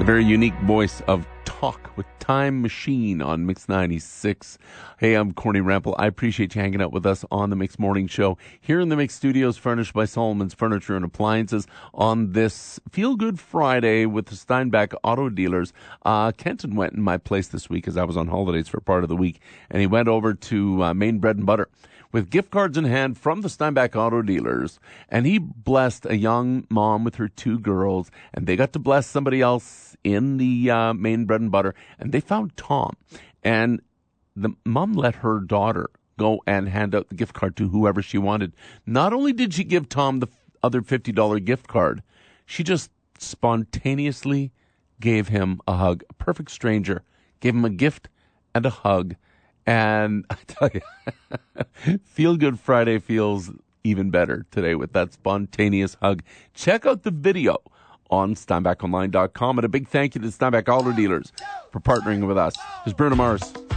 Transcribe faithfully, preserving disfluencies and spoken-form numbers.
very unique voice of Talk with Time Machine on Mix ninety-six. Hey, I'm Corny Rample. I appreciate you hanging out with us on the Mix Morning Show here in the Mix Studios, furnished by Solomon's Furniture and Appliances on this Feel Good Friday with the Steinbach Auto Dealers. Uh, Kenton went in my place this week as I was on holidays for part of the week, and he went over to uh, Maine Bread and Butter with gift cards in hand from the Steinbach Auto Dealers, and he blessed a young mom with her two girls, and they got to bless somebody else in the uh, Maine Bread and Butter, and they found Tom, and the mom let her daughter go and hand out the gift card to whoever she wanted. Not only did she give Tom the other fifty dollars gift card, she just spontaneously gave him a hug. A perfect stranger gave him a gift and a hug. And I tell you, Feel Good Friday feels even better today with that spontaneous hug. Check out the video on Steinbach Online dot com. And a big thank you to the Steinbach Auto Dealers for partnering with us. Here's Bruno Mars.